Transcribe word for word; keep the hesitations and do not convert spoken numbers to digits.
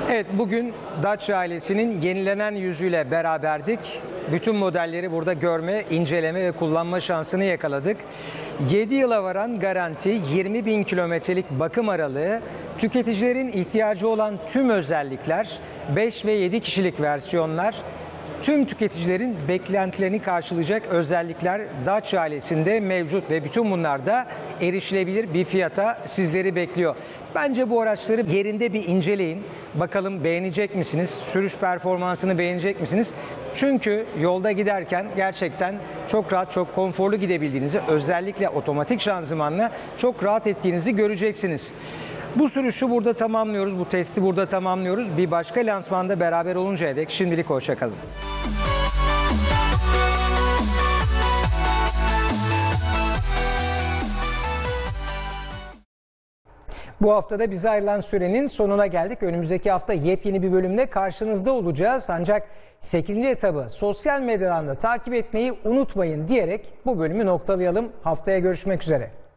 Evet, bugün Dacia ailesinin yenilenen yüzüyle beraberdik. Bütün modelleri burada görme, inceleme ve kullanma şansını yakaladık. yedi yıla varan garanti, yirmi bin kilometrelik bakım aralığı, tüketicilerin ihtiyacı olan tüm özellikler, beş ve yedi kişilik versiyonlar, tüm tüketicilerin beklentilerini karşılayacak özellikler Dacia ailesinde mevcut ve bütün bunlar da erişilebilir bir fiyata sizleri bekliyor. Bence bu araçları yerinde bir inceleyin. Bakalım beğenecek misiniz? Sürüş performansını beğenecek misiniz? Çünkü yolda giderken gerçekten çok rahat, çok konforlu gidebildiğinizi, özellikle otomatik şanzımanla çok rahat ettiğinizi göreceksiniz. Bu sürüşü burada tamamlıyoruz, bu testi burada tamamlıyoruz. Bir başka lansmanda beraber oluncaya dek şimdilik hoşça kalın. Bu haftada bize ayrılan sürenin sonuna geldik. Önümüzdeki hafta yepyeni bir bölümle karşınızda olacağız. Ancak sekizinci etabı sosyal medyadan da takip etmeyi unutmayın diyerek bu bölümü noktalayalım. Haftaya görüşmek üzere.